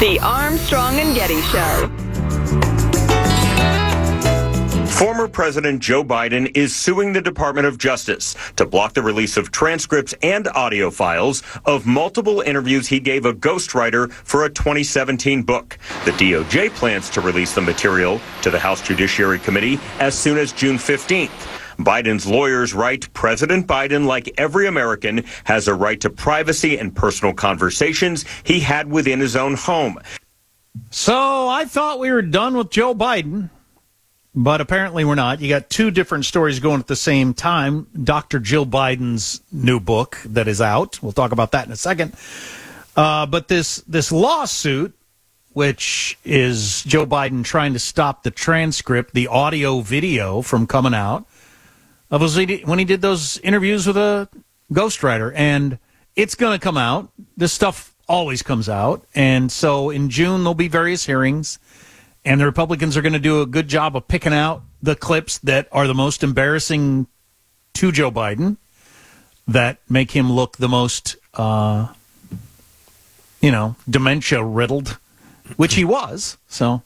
The Armstrong and Getty Show. Former President Joe Biden is suing the Department of Justice to block the release of transcripts and audio files of multiple interviews he gave a ghostwriter for a 2017 book. The DOJ plans to release the material to the House Judiciary Committee as soon as June 15th. Biden's lawyers write, President Biden, like every American, has a right to privacy and personal conversations he had within his own home. So I thought we were done with Joe Biden, but apparently we're not. You got two different stories going at the same time. Dr. Jill Biden's new book that is out. We'll talk about that in a second. But this lawsuit, which is Joe Biden trying to stop the transcript, the audio video from coming out, was when he did those interviews with a ghostwriter. And it's going to come out. This stuff always comes out. And so in June, there'll be various hearings. And the Republicans are going to do a good job of picking out the clips that are the most embarrassing to Joe Biden, that make him look the most, dementia-riddled, which he was. So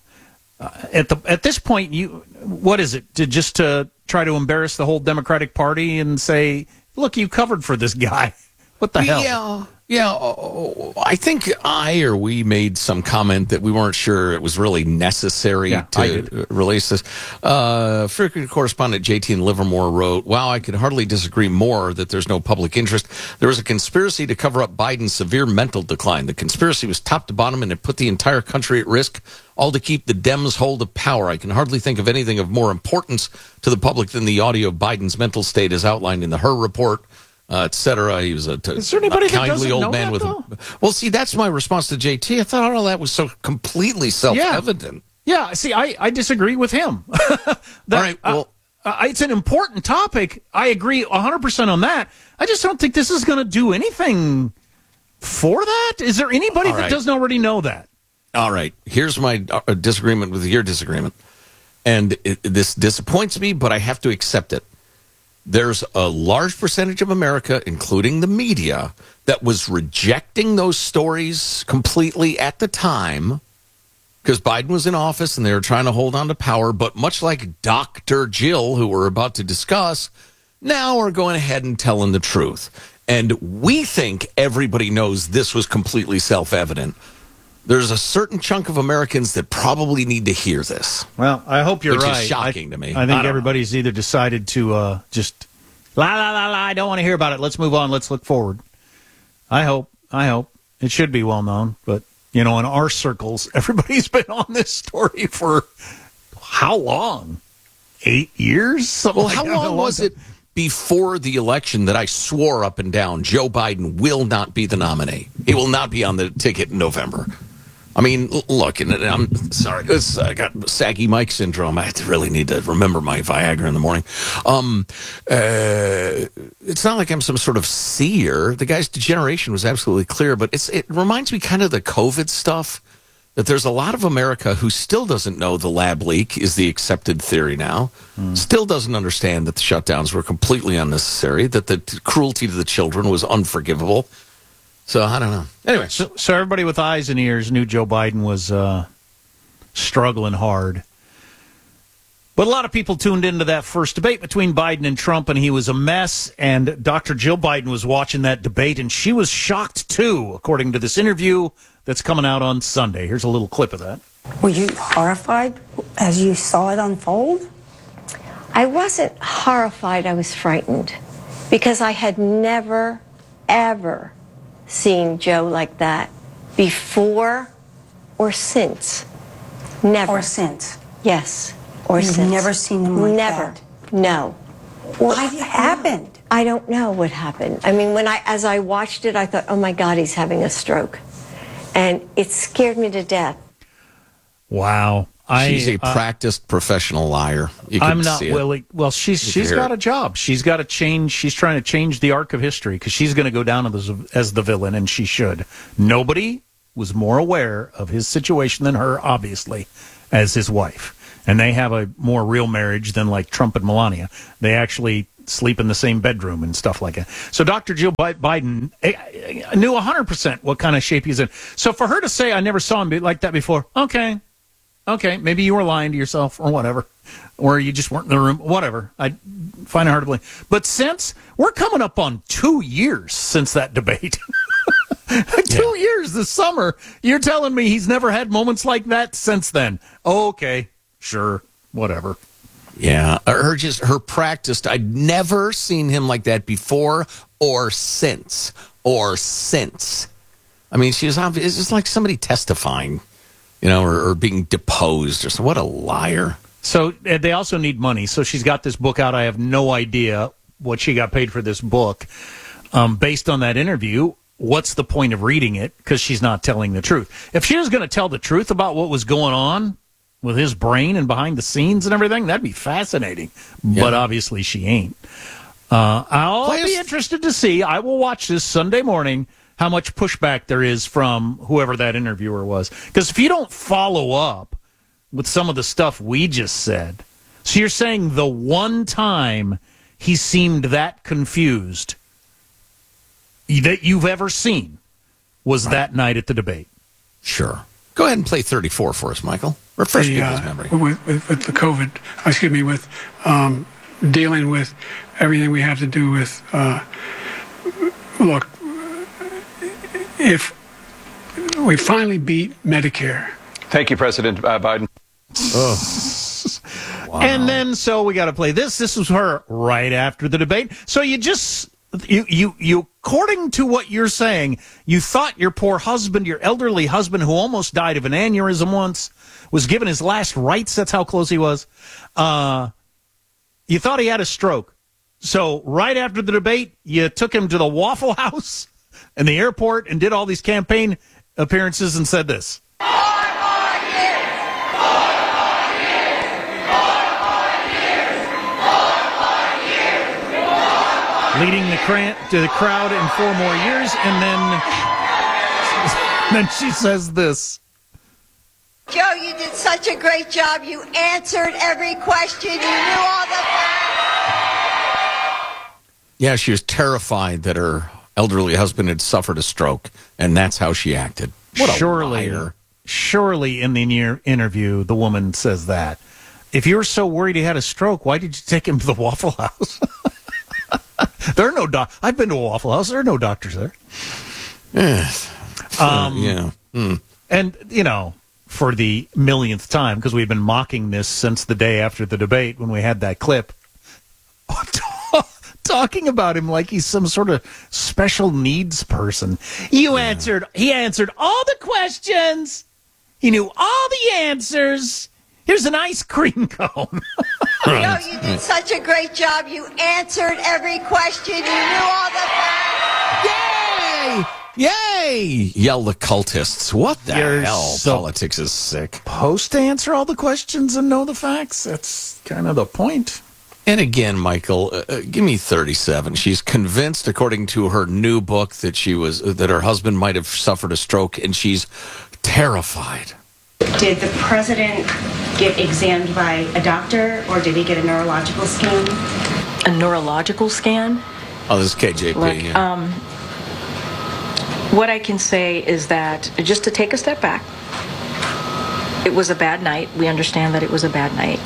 at this point, what is it? To try to embarrass the whole Democratic Party and say, look, you covered for this guy. What the hell? Yeah. I think we made some comment that we weren't sure it was really necessary to release this. Frequent correspondent JT in Livermore wrote, wow, I could hardly disagree more that there's no public interest. There was a conspiracy to cover up Biden's severe mental decline. The conspiracy was top to bottom, and it put the entire country at risk, all to keep the Dems' hold of power. I can hardly think of anything of more importance to the public than the audio of Biden's mental state as outlined in the Her report. Etc. He was a kindly old man with. Well, see, that's my response to JT. I thought all that was so completely self-evident. Yeah. See, I disagree with him. All right. Well, it's an important topic. I agree 100% on that. I just don't think this is going to do anything for that. Is there anybody that doesn't already know that? All right. Here's my disagreement with your disagreement, and this disappoints me, but I have to accept it. There's a large percentage of America, including the media, that was rejecting those stories completely at the time because Biden was in office and they were trying to hold on to power. But much like Dr. Jill, who we're about to discuss, now we're going ahead and telling the truth. And we think everybody knows this was completely self-evident. There's a certain chunk of Americans that probably need to hear this. Well, I hope you're right. Which is shocking to me. I think everybody's either decided to just, I don't want to hear about it. Let's move on. Let's look forward. I hope. It should be well known. But, in our circles, everybody's been on this story for how long? 8 years? Well, how long was it before the election that I swore up and down Joe Biden will not be the nominee? He will not be on the ticket in November. I mean, look, and I'm sorry, I got saggy Mike syndrome. I really need to remember my Viagra in the morning. It's not like I'm some sort of seer. The guy's degeneration was absolutely clear, but it reminds me kind of the COVID stuff, that there's a lot of America who still doesn't know the lab leak is the accepted theory now, still doesn't understand that the shutdowns were completely unnecessary, that the cruelty to the children was unforgivable. So, I don't know. Anyway. So everybody with eyes and ears knew Joe Biden was struggling hard. But a lot of people tuned into that first debate between Biden and Trump, and he was a mess. And Dr. Jill Biden was watching that debate, and she was shocked, too, according to this interview that's coming out on Sunday. Here's a little clip of that. Were you horrified as you saw it unfold? I wasn't horrified. I was frightened because I had never, ever seen Joe like that before or since. Never. Or since? Yes. Or You've since. Never seen him like that? Never. No. What happened? I don't know what happened. I mean, as I watched it, I thought, oh my God, he's having a stroke. And it scared me to death. Wow. She's a practiced professional liar. I'm not willing. Well, she's got a job. She's got to change. She's trying to change the arc of history because she's going to go down as the villain, and she should. Nobody was more aware of his situation than her, obviously, as his wife. And they have a more real marriage than like Trump and Melania. They actually sleep in the same bedroom and stuff like that. So Dr. Jill Biden knew 100% what kind of shape he's in. So for her to say, I never saw him like that before, okay, maybe you were lying to yourself or whatever, or you just weren't in the room, whatever. I find it hard to believe. But since we're coming up on 2 years since that debate, 2 years this summer, you're telling me he's never had moments like that since then. Okay, sure, whatever. Yeah, her practice. I'd never seen him like that before or since. I mean, she was obvious. It's just like somebody testifying, or being deposed or something. What a liar. So they also need money. So she's got this book out. I have no idea what she got paid for this book. Based on that interview, what's the point of reading it? Because she's not telling the truth. If she was going to tell the truth about what was going on with his brain and behind the scenes and everything, that'd be fascinating. Yeah. But obviously she ain't. I'll be interested to see. I will watch this Sunday morning, how much pushback there is from whoever that interviewer was. Because if you don't follow up with some of the stuff we just said, so you're saying the one time he seemed that confused that you've ever seen was that night at the debate? Sure. Go ahead and play 34 for us, Michael. Refresh people's memory. With the COVID, with dealing with everything we have to do with, look, if we finally beat Medicare. Thank you, President Biden. Wow. And then, so we got to play this. This was her right after the debate. So you according to what you're saying, you thought your poor husband, your elderly husband who almost died of an aneurysm once, was given his last rites. That's how close he was. You thought he had a stroke. So right after the debate, you took him to the Waffle House and the airport and did all these campaign appearances and said this. Leading the crowd in 4 more years, and then she says this. Joe, you did such a great job. You answered every question. You knew all the facts. Yeah, she was terrified that her elderly husband had suffered a stroke, and that's how she acted. What a liar. Surely in the interview, the woman says that. If you were so worried he had a stroke, why did you take him to the Waffle House? There are no I've been to a Waffle House. There are no doctors there. Yeah. And, for the millionth time, because we've been mocking this since the day after the debate when we had that clip, talking about him like he's some sort of special needs person. He answered all the questions. He knew all the answers. Here's an ice cream cone. Joe, you did such a great job. You answered every question. You knew all the facts. Yay! Yay! Yell the cultists. What the hell? Politics is sick. Supposed to answer all the questions and know the facts? That's kind of the point. And again, Michael, give me 37. She's convinced, according to her new book, that her husband might have suffered a stroke, and she's terrified. Did the president get examined by a doctor, or did he get a neurological scan? A neurological scan? Oh, this is KJP. Look, yeah. What I can say is that, just to take a step back, it was a bad night. We understand that it was a bad night.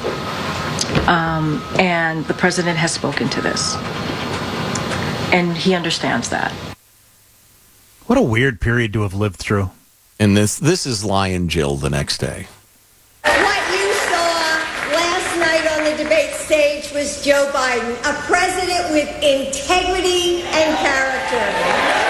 And the president has spoken to this. And he understands that. What a weird period to have lived through. And this is Lion Jill the next day. What you saw last night on the debate stage was Joe Biden, a president with integrity and character.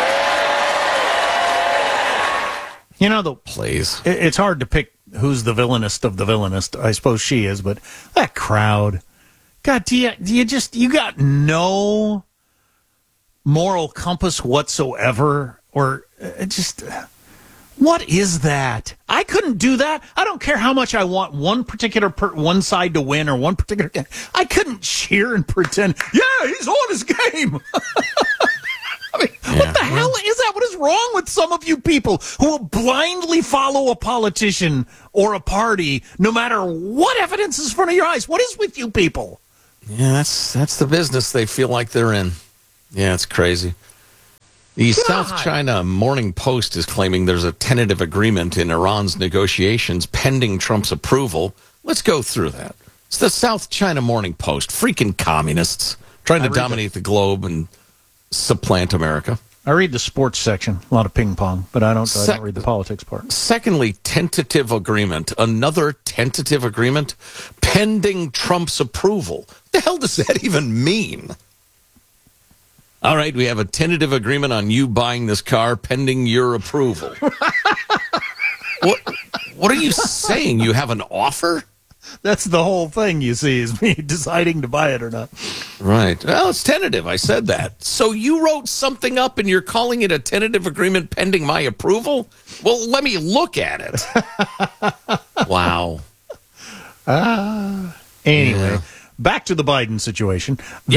Please. It's hard to pick who's the villainest of the villainest. I suppose she is, but that crowd. God, you got no moral compass whatsoever, or just, what is that? I couldn't do that. I don't care how much I want one particular one side to win or one particular. I couldn't cheer and pretend, yeah, he's on his game. I mean, what the hell is that? What is wrong with some of you people who will blindly follow a politician or a party no matter what evidence is in front of your eyes? What is with you people? Yeah, that's the business they feel like they're in. Yeah, it's crazy. The South China Morning Post is claiming there's a tentative agreement in Iran's negotiations pending Trump's approval. Let's go through that. It's the South China Morning Post. Freaking communists trying to dominate the globe and supplant America. I read the sports section, a lot of ping pong, but I don't read the politics part. Secondly, tentative agreement. Another tentative agreement pending Trump's approval. What the hell does that even mean? All right, we have a tentative agreement on you buying this car pending your approval. What are you saying? You have an offer? That's the whole thing, you see, is me deciding to buy it or not. Right. Well, it's tentative. I said that. So you wrote something up and you're calling it a tentative agreement pending my approval? Well, let me look at it. Wow. Anyway, back to the Biden situation.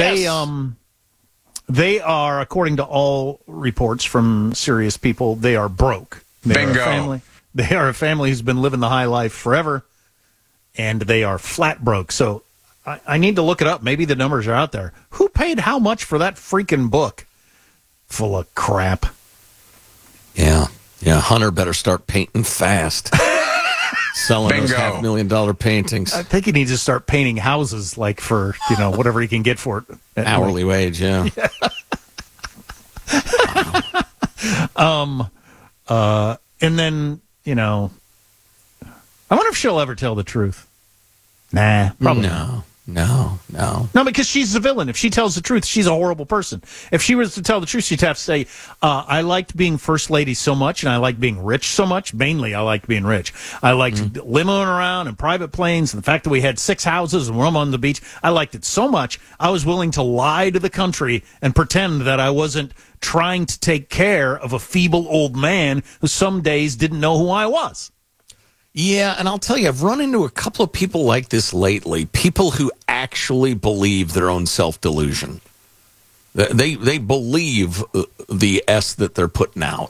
They are, according to all reports from serious people, they are broke. Bingo. They are a family who's been living the high life forever, and they are flat broke. So I need to look it up. Maybe the numbers are out there. Who paid how much for that freaking book? Full of crap. Yeah. Hunter better start painting fast. Selling those $500,000 paintings. I think he needs to start painting houses, like for whatever he can get for it. Hourly wage, yeah. And then I wonder if she'll ever tell the truth. Nah, probably not. No, because she's the villain. If she tells the truth, she's a horrible person. If she was to tell the truth, she'd have to say, I liked being first lady so much, and I liked being rich so much. Mainly, I liked being rich. I liked limoing around and private planes, and the fact that we had 6 houses and room on the beach. I liked it so much, I was willing to lie to the country and pretend that I wasn't trying to take care of a feeble old man who some days didn't know who I was. Yeah, and I'll tell you, I've run into a couple of people like this lately, people who actually believe their own self-delusion. They believe the S that they're putting out.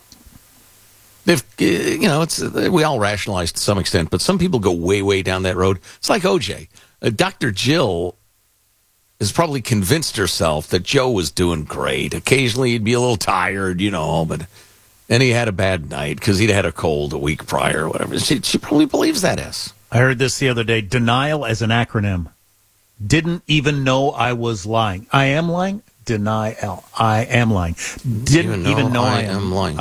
We all rationalize to some extent, but some people go way, way down that road. It's like OJ. Dr. Jill has probably convinced herself that Joe was doing great. Occasionally he'd be a little tired, and he had a bad night because he'd had a cold a week prior or whatever. She probably believes that is. I heard this the other day. Denial as an acronym. Didn't even know I was lying. I am lying? Denial. I am lying. Didn't even know I am lying.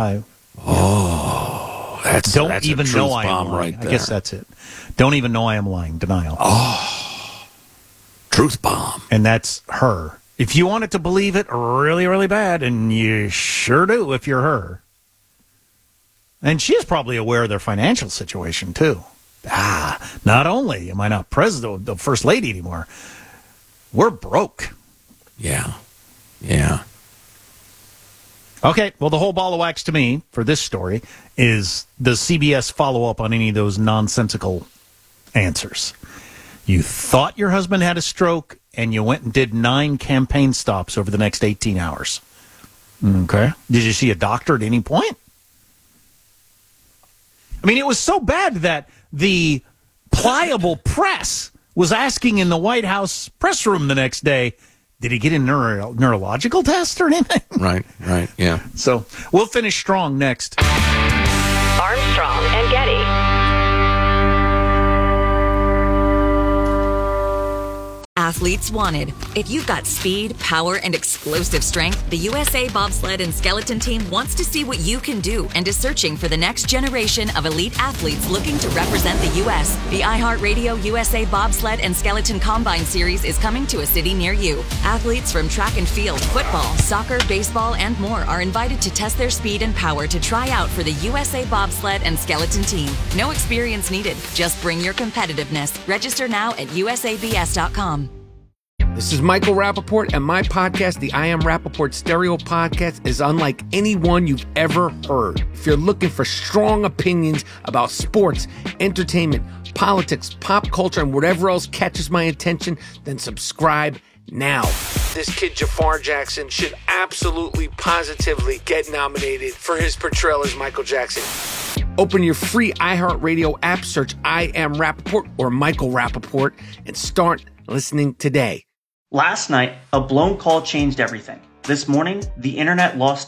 That's don't a even truth know I am bomb lying. right there. I guess that's it. Don't even know I am lying. Denial. Truth bomb. And that's her. If you wanted to believe it really, really bad, and you sure do if you're her. And she is probably aware of their financial situation, too. Not only am I not president, the first lady anymore, we're broke. Yeah. Okay, well, the whole ball of wax to me for this story is, does CBS follow up on any of those nonsensical answers? You thought your husband had a stroke, and you went and did 9 campaign stops over the next 18 hours. Okay. Did you see a doctor at any point? I mean, it was so bad that the pliable press was asking in the White House press room the next day, did he get a neurological test or anything? Right, yeah. So we'll finish strong next. Armstrong and Getty. Athletes wanted. If you've got speed, power, and explosive strength, the USA Bobsled and Skeleton Team wants to see what you can do and is searching for the next generation of elite athletes looking to represent the U.S. The iHeartRadio USA Bobsled and Skeleton Combine Series is coming to a city near you. Athletes from track and field, football, soccer, baseball, and more are invited to test their speed and power to try out for the USA Bobsled and Skeleton Team. No experience needed. Just bring your competitiveness. Register now at usabs.com. This is Michael Rappaport, and my podcast, the I Am Rappaport Stereo Podcast, is unlike any one you've ever heard. If you're looking for strong opinions about sports, entertainment, politics, pop culture, and whatever else catches my attention, then subscribe now. This kid, Jafar Jackson, should absolutely, positively get nominated for his portrayal as Michael Jackson. Open your free iHeartRadio app, search I Am Rappaport or Michael Rappaport, and start listening today. Last night, a blown call changed everything. This morning, the internet lost